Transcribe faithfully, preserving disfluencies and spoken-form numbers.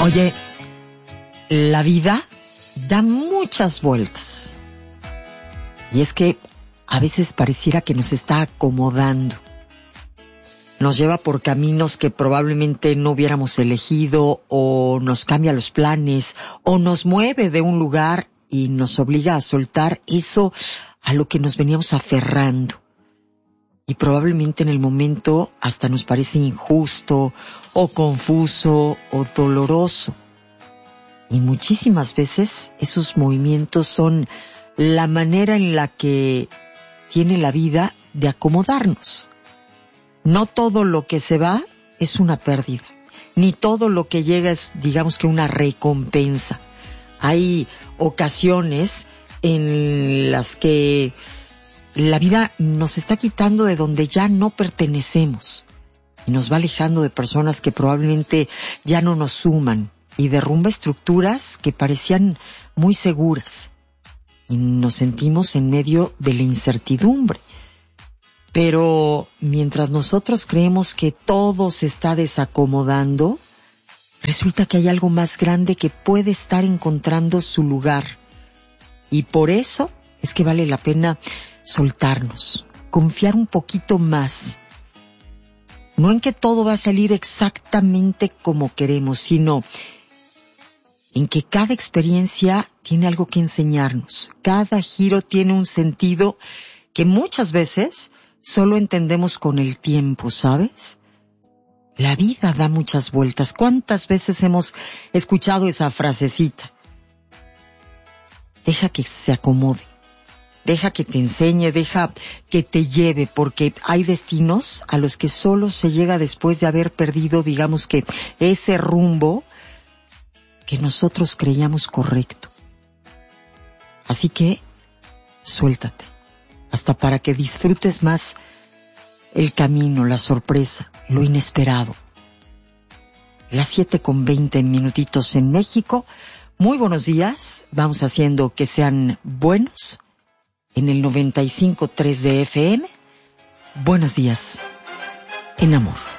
Oye, la vida da muchas vueltas. Y es que a veces pareciera que nos está acomodando. Nos lleva por caminos que probablemente no hubiéramos elegido, o nos cambia los planes, o nos mueve de un lugar y nos obliga a soltar eso a lo que nos veníamos aferrando. Y probablemente en el momento hasta nos parece injusto, o confuso, o doloroso. Y muchísimas veces esos movimientos son la manera en la que tiene la vida de acomodarnos. No todo lo que se va es una pérdida, ni todo lo que llega es, digamos que, una recompensa. Hay ocasiones en las que la vida nos está quitando de donde ya no pertenecemos y nos va alejando de personas que probablemente ya no nos suman y derrumba estructuras que parecían muy seguras y nos sentimos en medio de la incertidumbre. Pero mientras nosotros creemos que todo se está desacomodando, resulta que hay algo más grande que puede estar encontrando su lugar. Y por eso es que vale la pena soltarnos, confiar un poquito más. No en que todo va a salir exactamente como queremos, sino en que cada experiencia tiene algo que enseñarnos. Cada giro tiene un sentido que muchas veces solo entendemos con el tiempo, ¿sabes? La vida da muchas vueltas. ¿Cuántas veces hemos escuchado esa frasecita? Deja que se acomode. Deja que te enseñe, deja que te lleve, porque hay destinos a los que solo se llega después de haber perdido, digamos que, ese rumbo que nosotros creíamos correcto. Así que, suéltate, hasta para que disfrutes más el camino, la sorpresa, lo inesperado. Las siete con veinte minutitos en México. Muy buenos días, vamos haciendo que sean buenos en el noventa y cinco punto tres de F M. Buenos días, en amor.